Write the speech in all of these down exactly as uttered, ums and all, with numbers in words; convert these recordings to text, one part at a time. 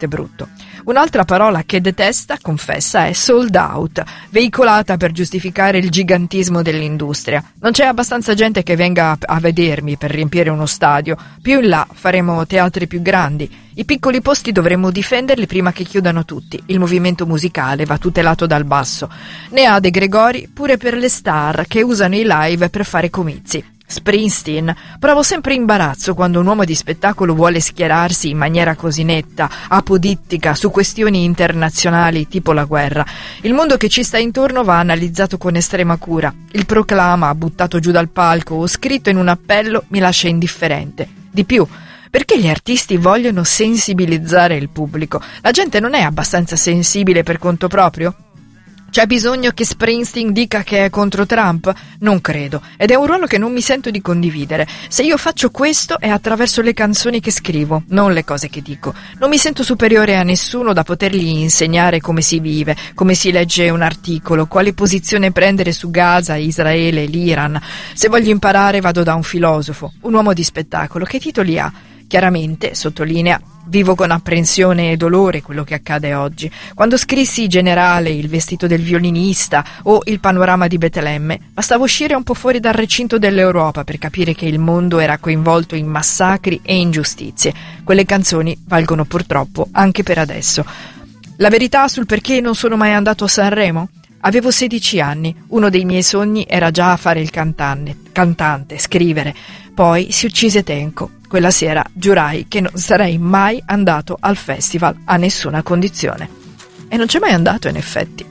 veramente brutto. Un'altra parola che detesta, confessa, è sold out, veicolata per giustificare il gigantismo dell'industria. Non c'è abbastanza gente che venga a vedermi per riempire uno stadio. Più in là faremo teatri più grandi. I piccoli posti dovremmo difenderli prima che chiudano tutti. Il movimento musicale va tutelato dal basso. Ne ha De Gregori pure per le star che usano i live per fare comizi. Springsteen. Provo sempre imbarazzo quando un uomo di spettacolo vuole schierarsi in maniera così netta, apodittica, su questioni internazionali tipo la guerra. Il mondo che ci sta intorno va analizzato con estrema cura. Il proclama buttato giù dal palco o scritto in un appello mi lascia indifferente. Di più, perché gli artisti vogliono sensibilizzare il pubblico? La gente non è abbastanza sensibile per conto proprio? C'è bisogno che Springsteen dica che è contro Trump? Non credo, ed è un ruolo che non mi sento di condividere. Se io faccio questo è attraverso le canzoni che scrivo, non le cose che dico. Non mi sento superiore a nessuno da potergli insegnare come si vive, come si legge un articolo, quale posizione prendere su Gaza, Israele, l'Iran. Se voglio imparare vado da un filosofo, un uomo di spettacolo. Che titoli ha? Chiaramente, sottolinea, vivo con apprensione e dolore quello che accade oggi. Quando scrissi Generale, Il vestito del violinista o Il panorama di Betlemme, bastava uscire un po' fuori dal recinto dell'Europa per capire che il mondo era coinvolto in massacri e ingiustizie. Quelle canzoni valgono purtroppo anche per adesso. La verità sul perché non sono mai andato a Sanremo? Avevo sedici anni, uno dei miei sogni era già fare il cantante, cantante, scrivere. Poi si uccise Tenco. Quella sera giurai che non sarei mai andato al festival a nessuna condizione. E non c'è mai andato, in effetti.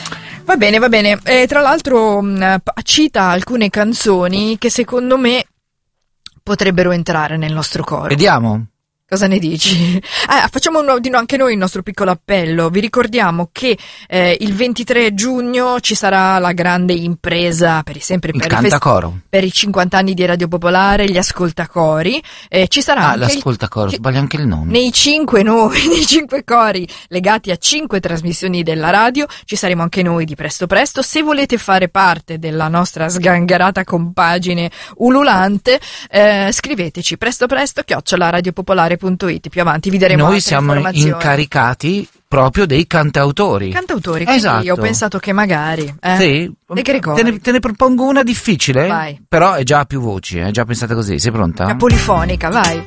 Va bene, va bene. E tra l'altro mh, cita alcune canzoni che secondo me potrebbero entrare nel nostro coro. Vediamo. Cosa ne dici? Ah, facciamo un, di no, anche noi il nostro piccolo appello. Vi ricordiamo che eh, il ventitré giugno ci sarà la grande impresa per sempre per, il cantacoro. Fest- per i cinquanta anni di Radio Popolare, gli ascoltacori. Eh, ci sarà ah, anche l'ascoltacoro, il, sbaglio anche il nome. Nei cinque noi, nei cinque cori legati a cinque trasmissioni della radio, ci saremo anche noi di presto presto. Se volete fare parte della nostra sgangherata compagine ululante, eh, scriveteci presto presto chiocciola radiopopolare punto it. Più avanti vi daremo noi altre siamo incaricati proprio dei cantautori. Cantautori, quindi esatto. Io ho pensato che magari eh, sì. te, ne, te ne propongo una difficile. Vai. Però è già a più voci, è già pensata così. Sei pronta? È polifonica, vai.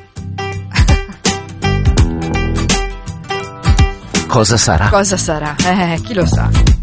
Cosa sarà? Cosa sarà? Eh, chi lo sa?